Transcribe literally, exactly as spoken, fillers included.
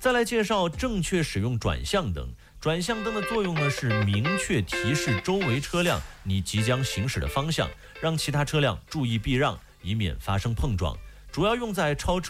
再来介绍正确使用转向灯。转向灯的作用呢是明确提示周围车辆你即将行驶的方向，让其他车辆注意避让，以免发生碰撞。主要用在超车